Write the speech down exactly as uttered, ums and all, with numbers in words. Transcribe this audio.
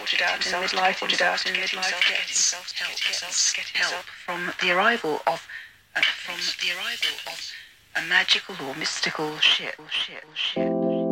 sorted out in midlife, sorted out in midlife, gets help, help from the arrival of uh, from the arrival of a magical or mystical ship, ship, ship.